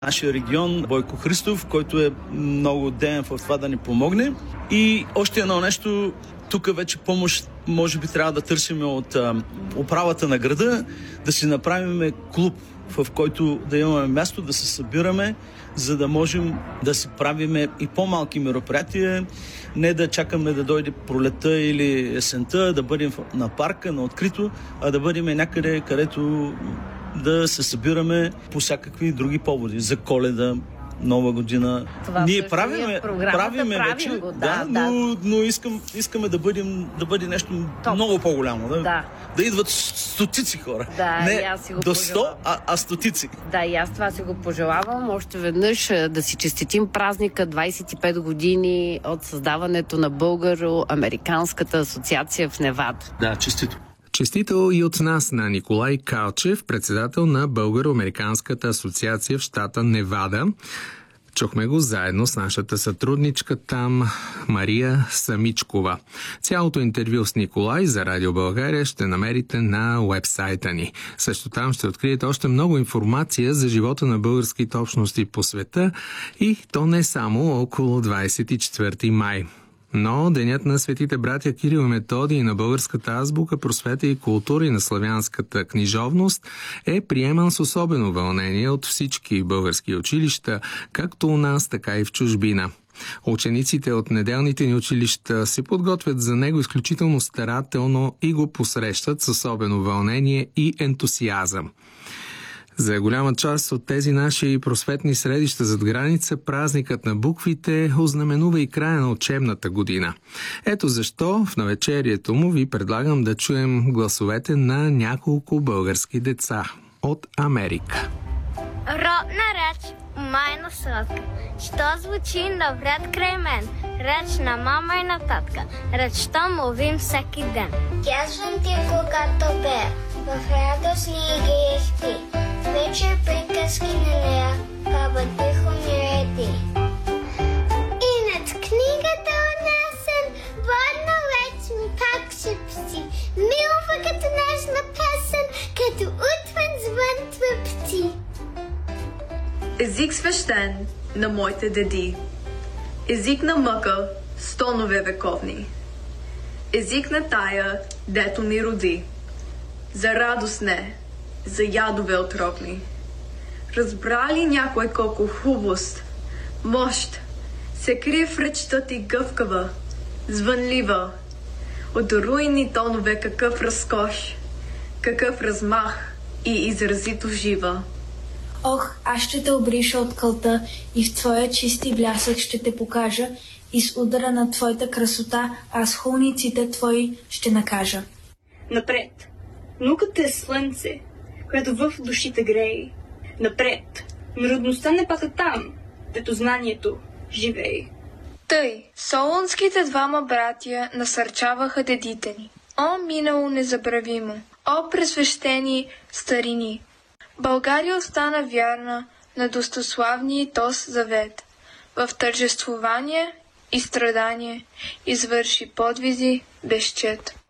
нашия регион Бойко Христов, който е много ден в това да ни помогне. И още едно нещо, тук вече помощ може би трябва да търсим от управата на града, да си направим клуб, в който да имаме място, да се събираме, за да можем да си правиме и по-малки мероприятия, не да чакаме да дойде пролетта или есента, да бъдем на парка, на открито, а да бъдем някъде, където да се събираме по всякакви други поводи. За Коледа, Нова година. Това ние правиме вече, го, но искаме да бъде нещо много по-голямо. Да идват стотици хора. Не до 100, а стотици. Да, и аз това си го пожелавам. Още веднъж да си честитим празника 25 години от създаването на Българо-американската асоциация в Невада. Да, честито. Честито и от нас на Николай Калчев, председател на Българо-американската асоциация в щата Невада. Чухме го заедно с нашата сътрудничка там, Мария Самичкова. Цялото интервю с Николай за Радио България ще намерите на уебсайта ни. Също там ще откриете още много информация за живота на българските общности по света и то не само около 24 май. Но денят на светите братя Кирил и Методий, на българската азбука, просвета и култура и на славянската книжовност е приеман с особено вълнение от всички български училища, както у нас, така и в чужбина. Учениците от неделните ни училища се подготвят за него изключително старателно и го посрещат с особено вълнение и ентусиазъм. За голяма част от тези наши просветни средища зад граница, празникът на буквите ознаменува и края на учебната година. Ето защо в навечерието му ви предлагам да чуем гласовете на няколко български деца от Америка. Родна реч, майна сладка, що звучи навред край мен, реч на мама и на татка, речта мовим всеки ден. Казвам ти, когато бе, в радостни игри. Вечер приказки на нея, баба тихо ми реди. И над книгата отнесен, водна реч ми пак шепти. Милва като нежна песен, като утвен звън твърпти. Език свещен на моите деди. Език на мъка, стонове вековни. Език на тая, дето ни роди. За радост не, за ядове отровни. Разбра ли някой колко хубост, мощ се крие в речта ти гъвкава, звънлива, от руйни тонове какъв разкош, какъв размах и изразито жива. Ох, аз ще те обриша от кълта и в твоя чисти блясък ще те покажа и с удара на твоята красота аз хулниците твои ще накажа. Напред! Науката е слънце, което в душите грее. Напред! Народността не пада там, дето знанието живее. Тъй, солунските двама братия насърчаваха дедите ни. О, минало незабравимо! О, пресвещени старини! България остана вярна на достославния тос завет. В тържествувание и страдание извърши подвизи без чет.